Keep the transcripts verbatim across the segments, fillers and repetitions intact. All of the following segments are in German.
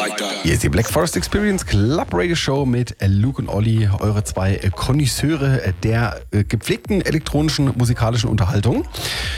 Hier ist die Black Forest Experience Club Radio Show mit Luke und Olli, eure zwei Konnoisseure der gepflegten elektronischen musikalischen Unterhaltung.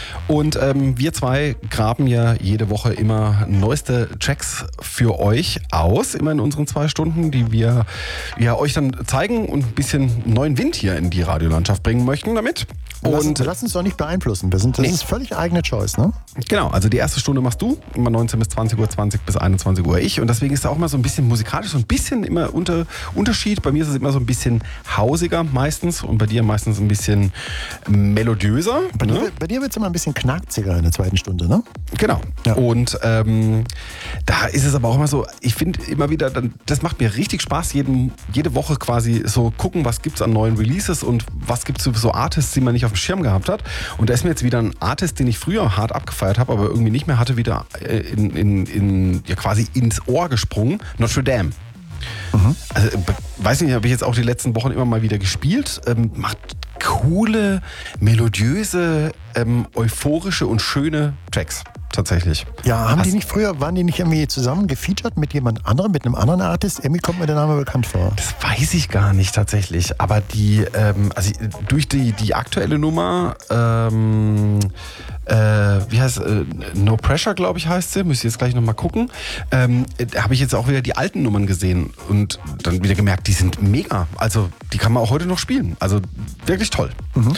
Und ähm, wir zwei graben ja jede Woche immer neueste Tracks für euch aus, immer in unseren zwei Stunden, die wir ja, euch dann zeigen und ein bisschen neuen Wind hier in die Radiolandschaft bringen möchten damit. Und lass uns doch nicht beeinflussen. Wir sind, das nee. ist völlig eigene Choice, ne? Genau, also die erste Stunde machst du, immer neunzehn bis zwanzig Uhr, zwanzig bis einundzwanzig Uhr ich. Und deswegen ist da auch mal so ein bisschen musikalisch, so ein bisschen immer unter, Unterschied. Bei mir ist es immer so ein bisschen hausiger meistens und bei dir meistens ein bisschen melodiöser. Bei ne? dir, bei dir wird es immer ein bisschen knarziger in der zweiten Stunde, ne? Genau. Ja. Und ähm, da ist es aber auch immer so, ich finde immer wieder, das macht mir richtig Spaß, jeden, jede Woche quasi so gucken, was gibt es an neuen Releases und was gibt es so Artists, die man nicht auf dem Schirm gehabt hat. Und da ist mir jetzt wieder ein Artist, den ich früher hart abgefeiert habe, aber irgendwie nicht mehr hatte, wieder in, in, in, ja, quasi ins Ohr gesprungen. Notre Dame. Mhm. Also, weiß nicht, habe ich jetzt auch die letzten Wochen immer mal wieder gespielt. Ähm, macht coole, melodiöse, ähm, euphorische und schöne Tracks. Tatsächlich. Ja, haben Hast die nicht früher, waren die nicht irgendwie zusammen gefeatured mit jemand anderem, mit einem anderen Artist? Irgendwie kommt mir der Name bekannt vor. Das weiß ich gar nicht tatsächlich. Aber die, ähm, also durch die, die aktuelle Nummer, ähm, äh, wie heißt äh, No Pressure, glaube ich, heißt sie, müsst ihr jetzt gleich nochmal gucken, ähm, da habe ich jetzt auch wieder die alten Nummern gesehen und dann wieder gemerkt, die sind mega. Also die kann man auch heute noch spielen. Also wirklich toll. Mhm.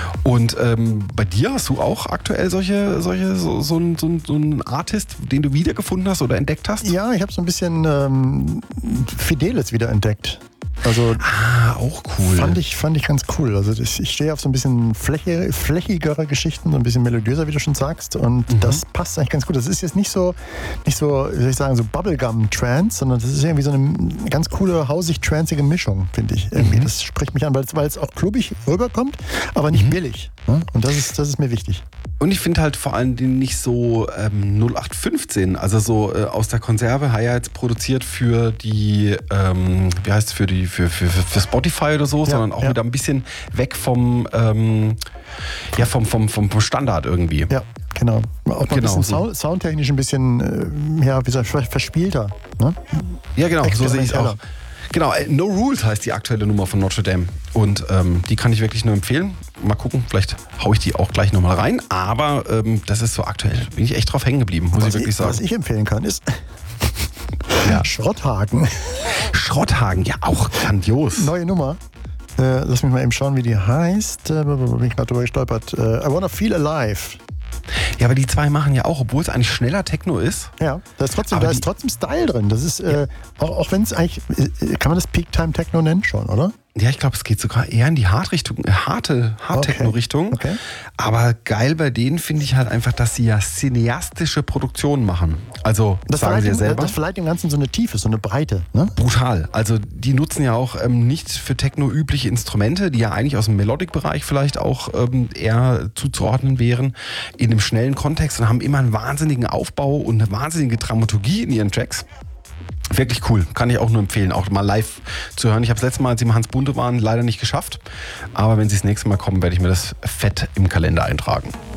Und ähm, bei dir hast du auch aktuell solche, solche so, so, ein, so, ein, so einen Artist, den du wiedergefunden hast oder entdeckt hast? Ja, ich habe so ein bisschen ähm, Fidelis wieder entdeckt. Also ah, auch cool. Fand ich, fand ich ganz cool. Also das, ich stehe auf so ein bisschen fläche, flächigere Geschichten, so ein bisschen melodiöser, wie du schon sagst. Und mhm. das passt eigentlich ganz gut. Das ist jetzt nicht so, nicht so, wie soll ich sagen, so Bubblegum-Trance, sondern das ist irgendwie so eine ganz coole, hausig-tranzige Mischung, finde ich. Irgendwie. Mhm. Das spricht mich an, weil es, weil es auch klubig rüberkommt, aber nicht mhm. billig. Ne? Und das ist, das ist mir wichtig. Und ich finde halt vor allen Dingen nicht so ähm, null acht fünfzehn, also so äh, aus der Konserve, hat ja jetzt produziert für die, ähm, wie heißt es, für die, für, für, für Spotify oder so, ja, sondern auch ja. wieder ein bisschen weg vom, ähm, ja, vom, vom, vom, vom Standard irgendwie. Ja, genau. Auch mal genau, ein bisschen so. Sound, soundtechnisch ein bisschen, äh, ja, wie soll ich, verspielter. Ne? Ja, genau, so sehe ich es auch. Genau, No Rules heißt die aktuelle Nummer von Notre Dame. Und ähm, die kann ich wirklich nur empfehlen. Mal gucken, vielleicht haue ich die auch gleich nochmal rein. Aber ähm, das ist so aktuell, bin ich echt drauf hängen geblieben, muss was ich wirklich ich, sagen. Was ich empfehlen kann, ist ja. Schrotthagen. Schrotthagen, ja auch grandios. Neue Nummer. Äh, lass mich mal eben schauen, wie die heißt. Äh, bin ich gerade drüber gestolpert. Äh, I Wanna Feel Alive. Ja, aber die zwei machen ja auch, obwohl es eigentlich schneller Techno ist. Ja, da ist trotzdem, da ist trotzdem Style drin. Das ist, äh, auch, auch wenn es eigentlich, äh, kann man das Peak Time Techno nennen schon, oder? Ja, ich glaube, es geht sogar eher in die Hard-Richtung, äh, harte Hard-Techno-Richtung. Okay. Okay. Aber geil bei denen finde ich halt einfach, dass sie ja cineastische Produktionen machen. Also, das sagen sie ja selber. Das verleiht dem Ganzen so eine Tiefe, so eine Breite. Ne? Brutal. Also, die nutzen ja auch ähm, nicht für Techno übliche Instrumente, die ja eigentlich aus dem Melodic-Bereich vielleicht auch ähm, eher zuzuordnen wären, in dem schnellen Kontext und haben immer einen wahnsinnigen Aufbau und eine wahnsinnige Dramaturgie in ihren Tracks. Wirklich cool, kann ich auch nur empfehlen, auch mal live zu hören. Ich habe das letzte Mal, als sie im Hans Bunte waren, leider nicht geschafft. Aber wenn sie das nächste Mal kommen, werde ich mir das fett im Kalender eintragen.